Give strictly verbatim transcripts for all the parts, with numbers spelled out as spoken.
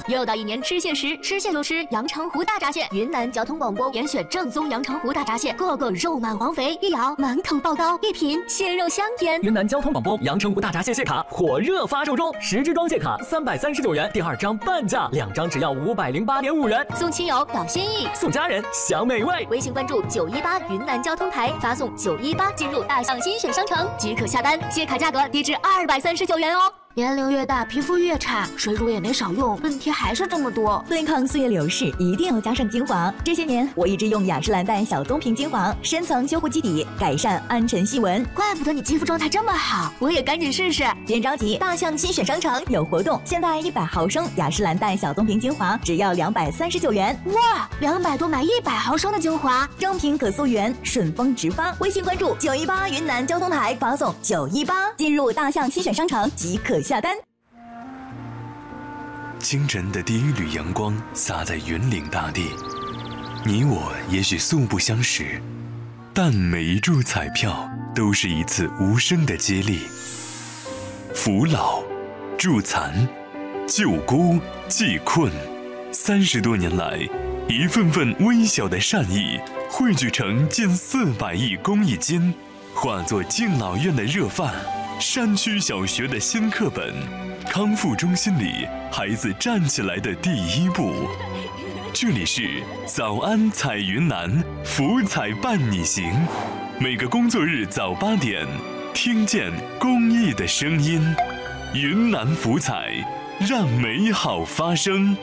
又到一年吃蟹时，吃蟹就吃阳澄湖大闸蟹。云南交通广播严选正宗阳澄湖大闸蟹，个个肉满黄肥，一咬满口爆刀，一品蟹肉香甜。 云南交通广播阳澄湖大闸蟹蟹卡火热发售中，十支装蟹卡三百三十九元，第二张半价，两张只要五百零八点五元。 送亲友表心意， 送家人享美味。 微信关注九一八云南交通台，发送九一八进入大象新选商城即可下单，蟹卡价格低至二百三十九元哦。年龄越大，皮肤越差，水乳也没少用，问题还是这么多。 对抗岁月流逝，一定要加上精华。这些年，我一直用雅诗兰黛小棕瓶精华，深层修护基底，改善暗沉细纹。 怪不得你肌肤状态这么好，我也赶紧试试。 别着急，大象新选商城有活动，现在一百毫升雅诗兰黛小棕瓶精华只要两百三十九元。 哇，两百多买一百毫升的精华， 正品可溯源，顺丰直发。微信关注九一八云南交通台，发送九一八进入大象新选商城即可下单。 清晨的第一缕阳光洒在云岭大地，你我也许素不相识，但每一注彩票都是一次无声的接力。扶老、助残、救孤、济困，三十多年来，一份份微小的善意汇聚成近四百亿公益金，化作敬老院的热饭，山区小学的新课本，康复中心里孩子站起来的第一步。这里是早安彩云南，福彩伴你行。每个工作日早八点，听见公益的声音，云南福彩，让美好发生。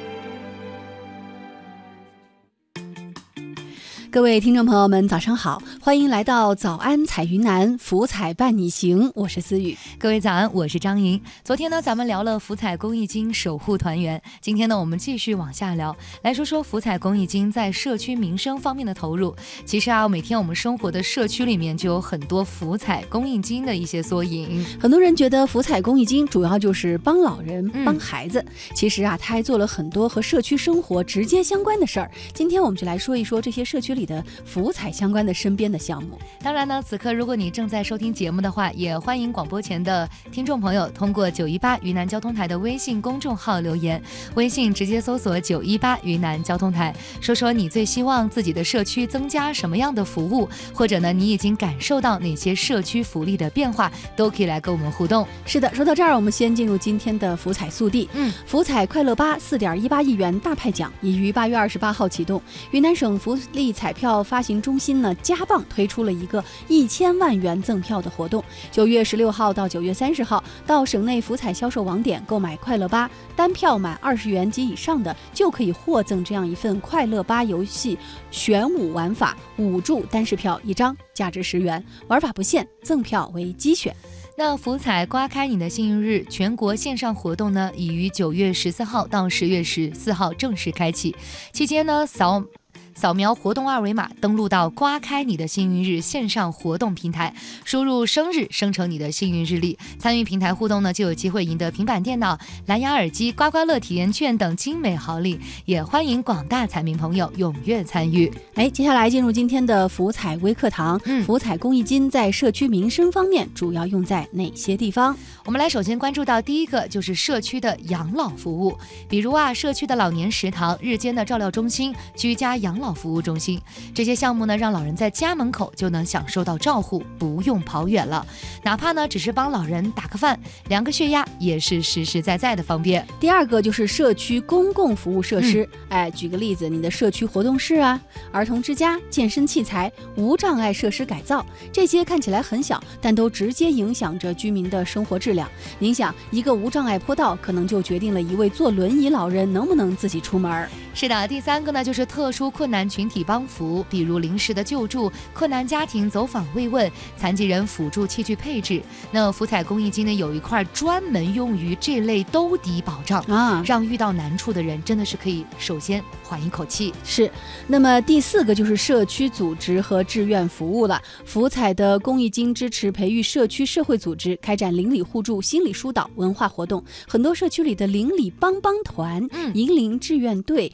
各位听众朋友们，早上好，欢迎来到早安彩云南，福彩伴你行，我是思雨。 各位早安，我是张莹。昨天呢，咱们聊了福彩公益金守护团圆，今天呢，我们继续往下聊，来说说福彩公益金在社区民生方面的投入。其实啊，每天我们生活的社区里面就有很多福彩公益金的一些缩影。 很多人觉得福彩公益金主要就是帮老人、嗯、帮孩子，其实啊，他还做了很多和社区生活直接相关的事儿。今天我们就来说一说这些社区里的福彩相关的身边的项目。 当然呢，此刻如果你正在收听节目的话，也欢迎广播前的听众朋友通过九一八云南交通台的微信公众号留言，微信直接搜索九一八云南交通台，说说你最希望自己的社区增加什么样的服务，或者呢，你已经感受到哪些社区福利的变化，都可以来跟我们互动。 是的，说到这儿，我们先进入今天的福彩速递。 嗯， 福彩快乐八四点一八亿元大派奖已于八月二十八号启动。云南省福利彩票发行中心呢，加棒推出了一个一千万元赠票的活动。九月十六号到九月三十号，到省内福彩销售网点购买快乐八，单票满二十元及以上的，就可以获赠这样一份快乐八游戏选五玩法五注单式票一张，价值十元，玩法不限，赠票为机选。 那福彩刮开你的幸运日全国线上活动呢，已于九月十四号到十月十四号正式开启。期间呢，扫扫描活动二维码，登录到刮开你的幸运日线上活动平台，输入生日生成你的幸运日历。参与平台互动呢，就有机会赢得平板电脑、蓝牙耳机、刮刮乐体验券等精美好礼。也欢迎广大彩民朋友踊跃参与。 哎，接下来进入今天的福彩微课堂。 嗯， 福彩公益金在社区民生方面主要用在哪些地方？ 我们来首先关注到第一个，就是社区的养老服务，比如啊，社区的老年食堂、日间的照料中心、居家养老服务中心，这些项目呢，让老人在家门口就能享受到照护，不用跑远了。哪怕呢，只是帮老人打个饭、量个血压，也是实实在在的方便。 第二个就是社区公共服务设施。 嗯、 哎，举个例子，你的社区活动室啊、儿童之家、健身器材、无障碍设施改造，这些看起来很小，但都直接影响着居民的生活质量。您想，一个无障碍坡道，可能就决定了一位坐轮椅老人能不能自己出门。 是的，第三个呢，就是特殊困难群体帮扶，比如临时的救助、困难家庭走访慰问、残疾人辅助器具配置。那福彩公益金呢，有一块专门用于这类兜底保障啊， 让遇到难处的人真的是可以首先缓一口气。 是。那么第四个就是社区组织和志愿服务了。福彩的公益金支持培育社区社会组织，开展邻里互助、心理疏导、文化活动。很多社区里的邻里帮帮团、 嗯、 银铃志愿队、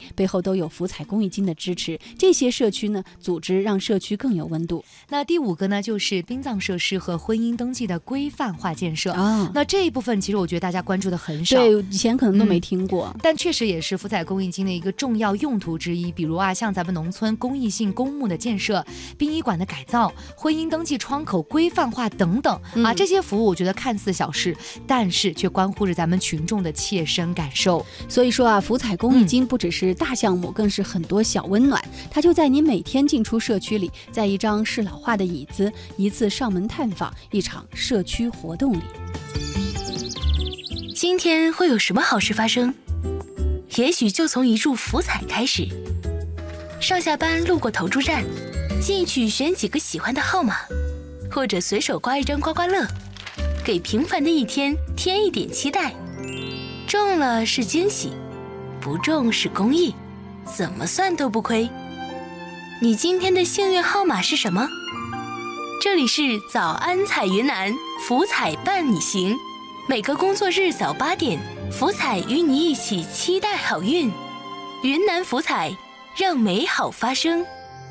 背后都有福彩公益金的支持。这些社区呢，组织让社区更有温度。 那第五个呢，就是殡葬设施和婚姻登记的规范化建设啊。 那这一部分其实我觉得大家关注的很少， 对，以前可能都没听过， 嗯、但确实也是福彩公益金的一个重要用途之一。比如啊，像咱们农村公益性公墓的建设、殡仪馆的改造、婚姻登记窗口规范化等等、嗯、啊，这些服务我觉得看似小事，但是却关乎着咱们群众的切身感受。 所以说啊，福彩公益金不只是大项目，嗯、更是很多小温暖。它就在你每天进出社区里，在一张适老化的椅子，一次上门探访，一场社区活动里。 今天会有什么好事发生？也许就从一注福彩开始。上下班路过投注站，进去选几个喜欢的号码，或者随手刮一张刮刮乐，给平凡的一天添一点期待。中了是惊喜，不中是公益，怎么算都不亏。你今天的幸运号码是什么？这里是早安彩云南，福彩伴你行。每个工作日早八点，福彩与你一起期待好运。云南福彩，让美好发生。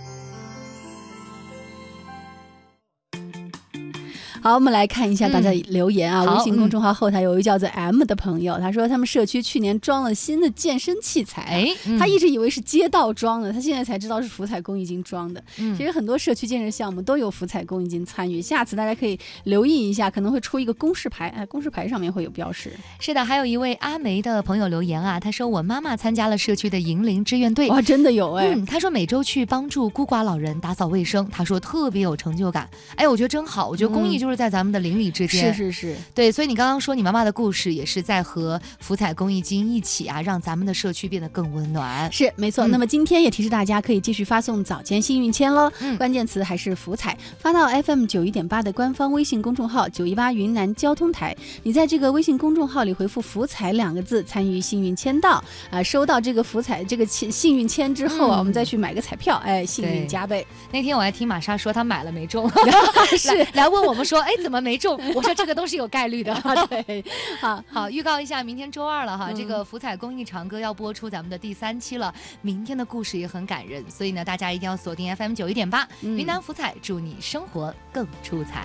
好，我们来看一下大家留言啊。 嗯、 微信公众号后台有一位叫做 M 的朋友，嗯、他说他们社区去年装了新的健身器材，哎嗯、他一直以为是街道装的，他现在才知道是福彩公益金装的。嗯、其实很多社区建设项目都有福彩公益金参与，下次大家可以留意一下，可能会出一个公示牌，哎，公示牌上面会有标识。 是的，还有一位阿梅的朋友留言啊，他说我妈妈参加了社区的银铃志愿队， 哇，真的有哎。 嗯，他说每周去帮助孤寡老人打扫卫生，他说特别有成就感。哎，我觉得真好，我觉得公益就是在咱们的邻里之间， 是是是， 对，所以你刚刚说你妈妈的故事也是在和福彩公益金一起啊，让咱们的社区变得更温暖。 是没错、嗯、那么今天也提示大家可以继续发送早间幸运签喽、嗯、关键词还是福彩，发到 F M 九一点八的官方微信公众号九一八云南交通台，你在这个微信公众号里回复福彩两个字，参与幸运签到啊，收到这个福彩这个幸运签之后啊、嗯、我们再去买个彩票，哎，幸运加倍。 那天我还听玛莎说她买了没中是来, 来问我们说哎怎么没中，我说这个都是有概率的对，好好预告一下明天周二了哈、嗯、这个福彩公益长歌要播出咱们的第三期了，明天的故事也很感人，所以呢大家一定要锁定 F M 九一点八云南福彩，祝你生活更出彩。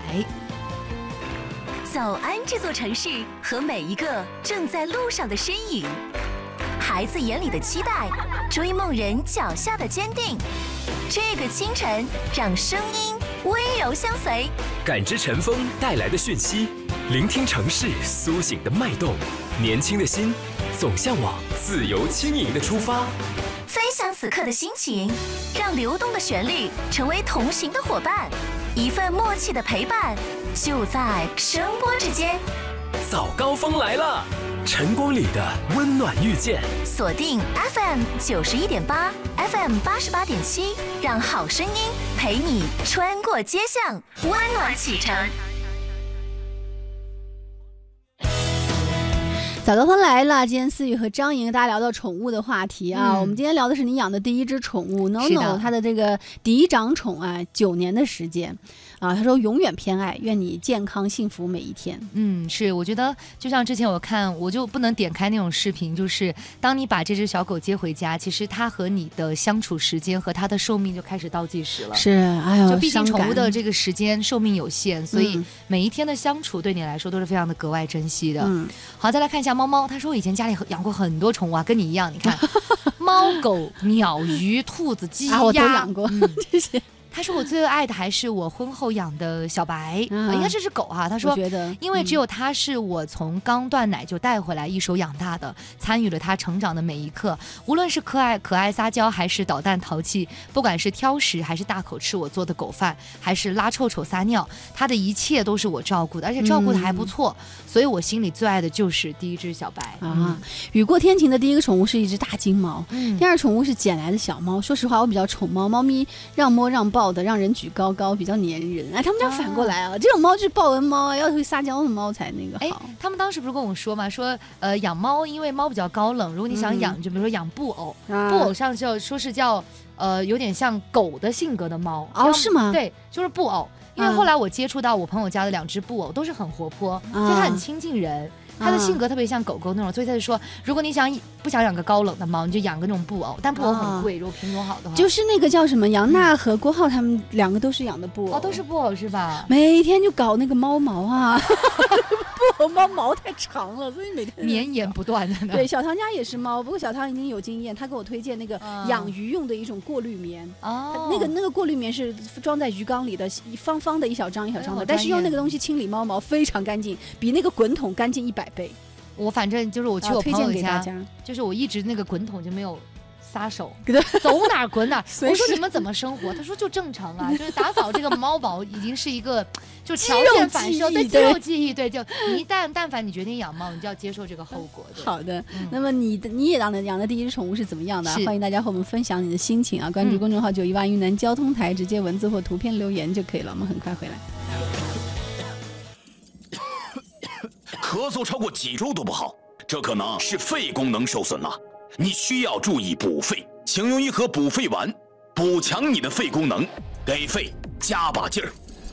早安这座城市和每一个正在路上的身影，孩子眼里的期待，追梦人脚下的坚定，这个清晨让声音温柔相随， 感知晨风带来的讯息，聆听城市苏醒的脉动，年轻的心总向往自由轻盈的出发， 分享此刻的心情，让流动的旋律成为同行的伙伴，一份默契的陪伴就在声波之间。 早高峰来了，晨光里的温暖遇见， 锁定 F M 九十一点八 F M 八十八点七，让好声音陪你穿过街巷，温暖启程。 早高峰来了，今天思雨和张莹大家聊到宠物的话题啊、嗯、我们今天聊的是你养的第一只宠物 NoNo， 它的这个嫡长宠啊，九年的时间啊，他说永远偏爱，愿你健康幸福每一天。 嗯，是，我觉得就像之前我看，我就不能点开那种视频，就是当你把这只小狗接回家，其实它和你的相处时间和它的寿命就开始倒计时了。 是，哎呦， 就毕竟宠物的这个时间寿命有限，所以每一天的相处对你来说都是非常的格外珍惜的。嗯，好，再来看一下猫猫，他说我以前家里养过很多宠物啊，跟你一样，你看，猫狗鸟鱼兔子鸡鸭、 啊、我都养过、嗯、这些。 他说我最爱的还是我婚后养的小白、啊、应该这是狗哈、啊。他说觉得因为只有它是我从刚断奶就带回来一手养大的，参与了它成长的每一刻，无论是可爱可爱撒娇还是捣蛋淘气，不管是挑食还是大口吃我做的狗饭，还是拉臭臭撒尿，它的一切都是我照顾的，而且照顾的还不错、嗯、所以我心里最爱的就是第一只小白啊、 嗯。雨过天晴的第一个宠物是一只大金毛、嗯、第二宠物是捡来的小猫。说实话我比较宠猫，猫咪让摸让抱的，让人举高高，比较粘人。哎，他们家反过来啊，啊这种猫就是报恩猫啊，要会撒娇的猫才那个好。 哎，他们当时不是跟我说嘛，说呃养猫，因为猫比较高冷，如果你想养，嗯、就比如说养布偶，啊、布偶上叫说是叫呃有点像狗的性格的猫。 哦，是吗？ 对，就是布偶。因为后来我接触到我朋友家的两只布偶都是很活泼，就、啊、它很亲近人。 它的性格特别像狗狗那种，所以他就说，如果你想不想养个高冷的猫，你就养个那种布偶，但布偶很贵，如果品种好的话。 就是那个叫什么杨娜和郭浩他们两个都是养的布偶， 哦，都是布偶是吧？ 每天就搞那个猫毛啊，布偶猫毛太长了，所以每天绵延不断的。 对，小唐家也是猫，不过小唐已经有经验，他给我推荐那个养鱼用的一种过滤棉。哦，那个那个过滤棉是装在鱼缸里的，方方的一小张一小张的，哎、但是用那个东西清理猫毛非常干净，比那个滚筒干净一百倍。 我反正就是我去我朋友家， 家就是我一直那个滚筒就没有撒手，走哪滚哪。我说你们怎么生活？他说就正常啊，就是打扫这个猫宝已经是一个就条件反射，对肌肉记忆，对，就你一旦但凡你决定养猫，你就要接受这个后果。 好的，嗯、那么你的你也养的养的第一只宠物是怎么样的？欢迎大家和我们分享你的心情啊！关注公众号九一八云南交通台，直接文字或图片留言就可以了。我们很快回来。 咳嗽超过几周都不好，这可能是肺功能受损了，你需要注意补肺，请用一盒补肺丸，补强你的肺功能，给肺加把劲儿。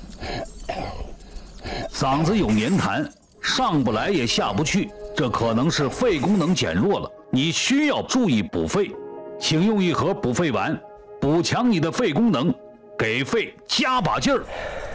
嗓子有黏痰，上不来也下不去，这可能是肺功能减弱了，你需要注意补肺，请用一盒补肺丸，补强你的肺功能，给肺加把劲儿。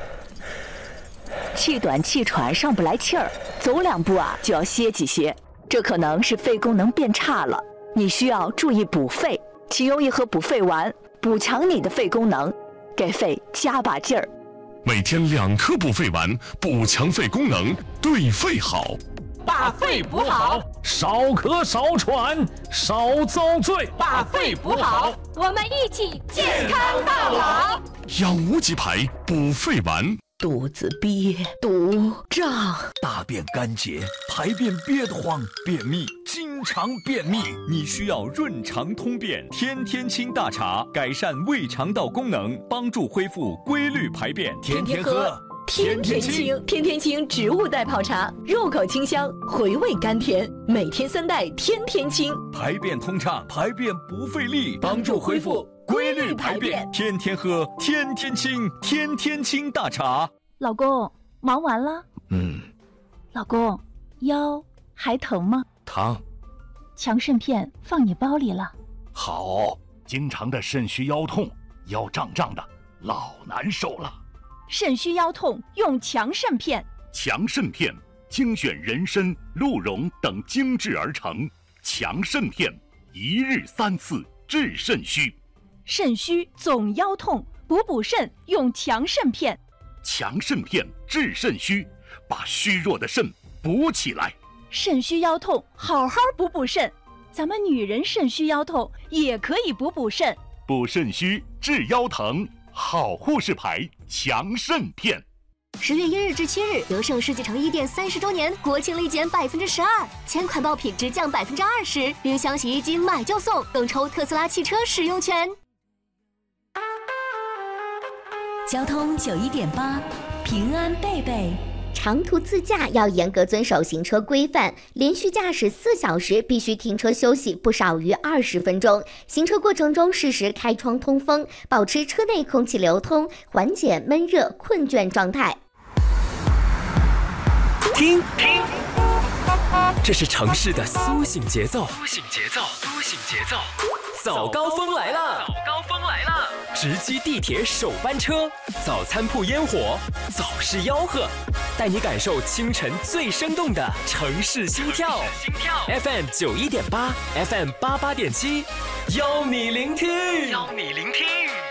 气短气喘上不来气儿，走两步啊就要歇几歇，这可能是肺功能变差了，你需要注意补肺，请用一盒补肺丸，补强你的肺功能，给肺加把劲儿。 每天两颗补肺丸，补强肺功能，对肺好。 把肺补好， 少咳少喘少遭罪。 把肺补好，我们一起健康到老。 养无极牌补肺丸。 肚子憋、肚胀、 大便干结、排便憋得慌、便秘、经常便秘，你需要润肠通便天天清大茶，改善胃肠道功能，帮助恢复规律排便。 天天喝天天清，天天清植物代泡茶，入口清香，回味甘甜，每天三袋天天清， 排便通畅，排便不费力，帮助恢复规律排便，天天喝，天天清，天天清大茶。 老公，忙完了？ 嗯。 老公，腰还疼吗？ 疼。 强肾片放你包里了。 好，经常的肾虚腰痛，腰胀胀的，老难受了。 肾虚腰痛用强肾片。 强肾片精选人参、鹿茸等精制而成，强肾片一日三次治肾虚。 肾虚总腰痛，补补肾用强肾片。 强肾片治肾虚，把虚弱的肾补起来。 肾虚腰痛，好好补补肾。咱们女人肾虚腰痛也可以补补肾。 补肾虚治腰疼，好护士牌强肾片。 十月一日至七日，德胜世纪城一店三十周年国庆立减百分之十二，千款爆品直降百分之二十，冰箱、洗衣机买就送，更抽特斯拉汽车使用权。 交通九一点八，平安贝贝。 长途自驾要严格遵守行车规范，连续驾驶四小时必须停车休息不少于二十分钟。行车过程中适时开窗通风，保持车内空气流通，缓解闷热困倦状态。 听听，这是城市的苏醒节奏。苏醒节奏，苏醒节奏。早高峰来了，早高峰来了！直击地铁首班车，早餐铺烟火，早市吆喝，带你感受清晨最生动的城市心跳。心跳 F M 九一点八 ，F M 八八点七，邀你聆听，邀你聆听。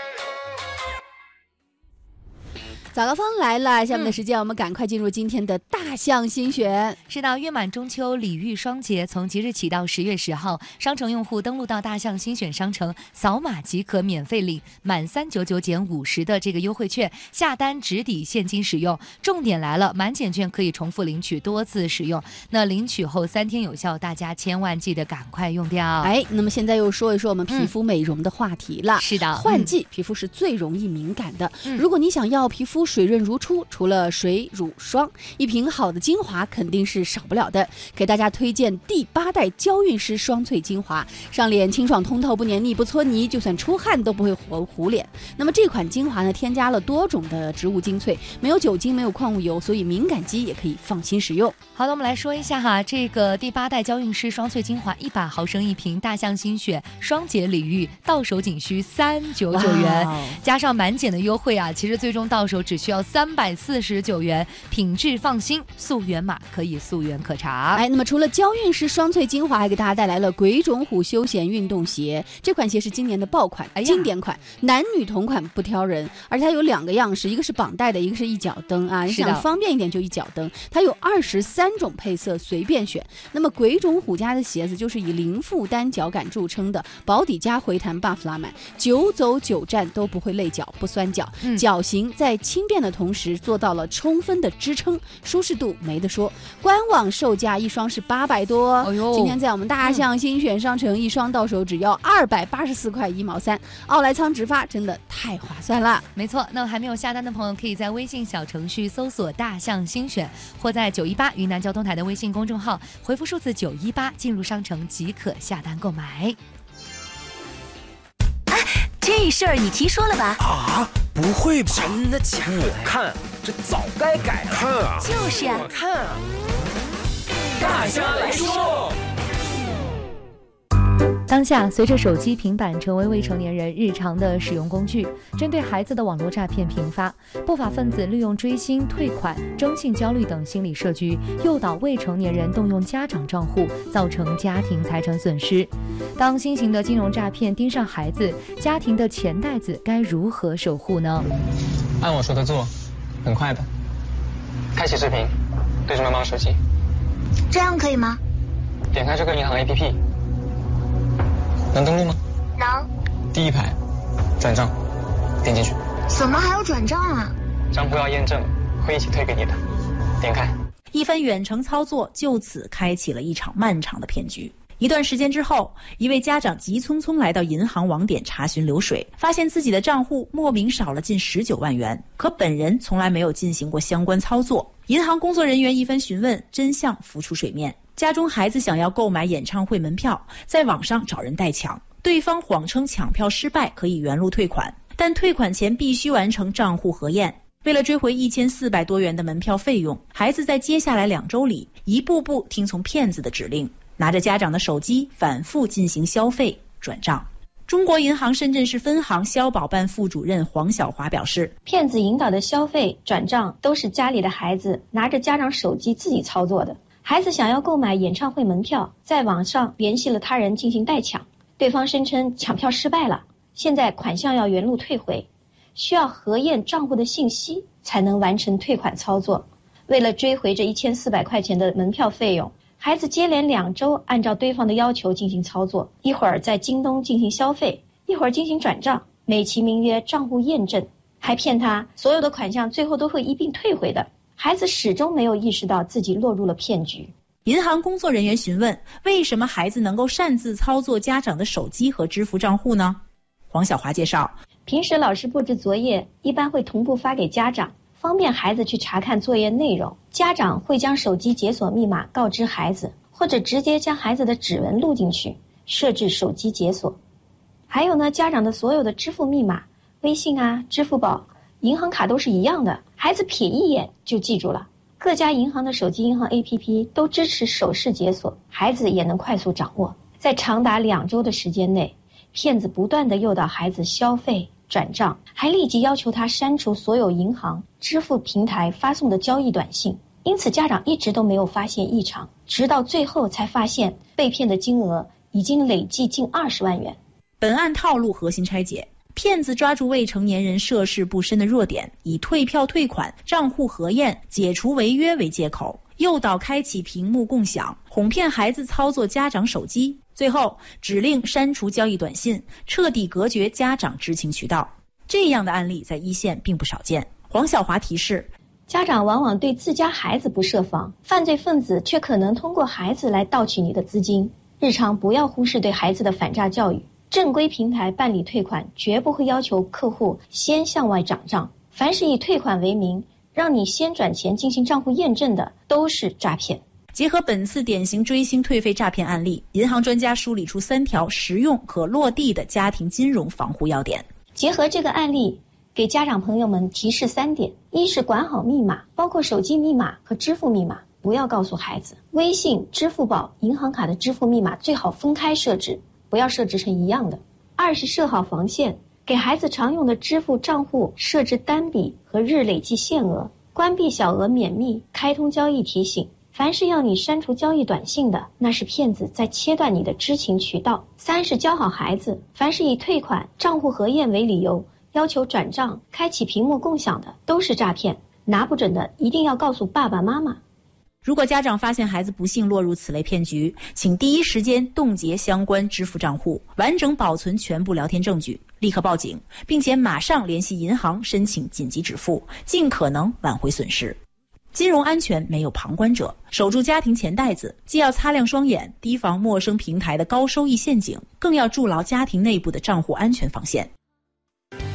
早高峰来了，下面的时间我们赶快进入今天的大象新选。 是的，月满中秋，礼遇双节，从即日起到十月十号，商城用户登录到大象新选商城，扫码即可免费领满三九九减五十的这个优惠券，下单直抵现金使用。重点来了，满减券可以重复领取，多次使用。那领取后三天有效，大家千万记得赶快用掉。 哎，那么现在又说一说我们皮肤美容的话题了。 嗯、是的， 换季、嗯、皮肤是最容易敏感的。嗯、如果你想要皮肤水润如初，除了水乳霜，一瓶好的精华肯定是少不了的。给大家推荐第八代娇韵诗双萃精华，上脸清爽通透，不黏腻不搓泥，就算出汗都不会糊糊脸。那么这款精华呢，添加了多种的植物精粹，没有酒精，没有矿物油，所以敏感肌也可以放心使用。 好的，我们来说一下哈，这个第八代娇韵诗双萃精华一百毫升一瓶，大象新选双节礼遇，到手仅需三百九十九元，加上满减的优惠啊，其实最终到手只需要三百四十九元，品质放心，溯源码可以溯源可查。 哎，那么除了娇韵诗双萃精华，还给大家带来了鬼冢虎休闲运动鞋，这款鞋是今年的爆款，哎、经典款，男女同款不挑人，而且它有两个样式，一个是绑带的，一个是一脚蹬啊，你想方便一点就一脚蹬，它有二十三种配色随便选。那么鬼冢虎家的鞋子就是以零负担脚感著称的，保底加回弹 buff 拉满，久走久站都不会累脚不酸脚、嗯、脚型在轻便的同时做到了充分的支撑，舒适度没得说。官网售价一双是八百多、哦、今天在我们大象新选商城、嗯、一双到手只要二百八十四块一毛三，奥莱仓直发真的太划算了。 没错，那还没有下单的朋友可以在微信小程序搜索大象新选，或在九一八云南交通台的微信公众号回复数字九一八进入商城即可下单购买。 哎，这事儿你提说了吧？ 啊，不会吧？真的假的？我看这早该改了。看啊， 就是呀、啊， 我看啊。大家来说。 当下，随着手机、平板成为未成年人日常的使用工具，针对孩子的网络诈骗频发，不法分子利用追星、退款、征信焦虑等心理设局，诱导未成年人动用家长账户，造成家庭财产损失。当新型的金融诈骗盯上孩子，家庭的钱袋子该如何守护呢？ 按我说的做，很快的。开启视频，对着妈妈手机。 这样可以吗？ 点开这个银行 A P P。能登录吗？ 能。 第一排，转账，点进去。 怎么还要转账啊？ 账户要验证，会一起退给你的。点开。 一番远程操作就此开启了一场漫长的骗局。一段时间之后，一位家长急匆匆来到银行网点查询流水，发现自己的账户莫名少了近十九万元，可本人从来没有进行过相关操作。银行工作人员一番询问，真相浮出水面。家中孩子想要购买演唱会门票，在网上找人代抢，对方谎称抢票失败可以原路退款，但退款前必须完成账户核验。为了追回一千四百多元的门票费用，孩子在接下来两周里一步步听从骗子的指令，拿着家长的手机反复进行消费转账。中国银行深圳市分行消保办副主任黄晓华表示， 骗子引导的消费转账都是家里的孩子拿着家长手机自己操作的。孩子想要购买演唱会门票，在网上联系了他人进行代抢，对方声称抢票失败了，现在款项要原路退回，需要核验账户的信息才能完成退款操作。为了追回这一千四百块钱的门票费用，孩子接连两周按照对方的要求进行操作，一会儿在京东进行消费，一会儿进行转账，美其名曰账户验证，还骗他所有的款项最后都会一并退回的。孩子始终没有意识到自己落入了骗局。 银行工作人员询问，为什么孩子能够擅自操作家长的手机和支付账户呢？黄晓华介绍， 平时老师布置作业一般会同步发给家长，方便孩子去查看作业内容。家长会将手机解锁密码告知孩子，或者直接将孩子的指纹录进去，设置手机解锁。还有呢，家长的所有的支付密码，微信啊、支付宝、银行卡都是一样的，孩子瞥一眼就记住了。各家银行的手机银行 A P P 都支持手势解锁，孩子也能快速掌握。在长达两周的时间内，骗子不断地诱导孩子消费转账，还立即要求他删除所有银行支付平台发送的交易短信。因此家长一直都没有发现异常，直到最后才发现被骗的金额已经累计近二十万元。 本案套路核心拆解，骗子抓住未成年人涉世不深的弱点，以退票退款、账户核验、解除违约为借口，诱导开启屏幕共享，哄骗孩子操作家长手机，最后指令删除交易短信，彻底隔绝家长知情渠道。这样的案例在一线并不少见。黄晓华提示， 家长往往对自家孩子不设防，犯罪分子却可能通过孩子来盗取你的资金。日常不要忽视对孩子的反诈教育。正规平台办理退款绝不会要求客户先向外转账， 凡是以退款为名，让你先转钱进行账户验证的，都是诈骗。 结合本次典型追星退费诈骗案例，银行专家梳理出三条实用可落地的家庭金融防护要点。 结合这个案例，给家长朋友们提示三点：一是管好密码，包括手机密码和支付密码，不要告诉孩子。微信、支付宝、银行卡的支付密码最好分开设置，不要设置成一样的。二是设好防线，给孩子常用的支付账户设置单笔和日累计限额，关闭小额免密，开通交易提醒。凡是要你删除交易短信的，那是骗子在切断你的知情渠道。三是教好孩子，凡是以退款、账户核验为理由要求转账、开启屏幕共享的，都是诈骗。拿不准的一定要告诉爸爸妈妈。 如果家长发现孩子不幸落入此类骗局，请第一时间冻结相关支付账户，完整保存全部聊天证据，立刻报警，并且马上联系银行申请紧急止付，尽可能挽回损失。金融安全没有旁观者，守住家庭钱袋子，既要擦亮双眼，提防陌生平台的高收益陷阱，更要筑牢家庭内部的账户安全防线。